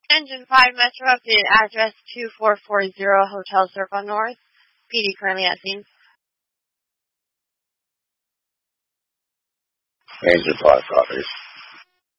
Engine 5 Metro updated address 2440 Hotel Circle North. PD currently at scene. Engine 5 copies.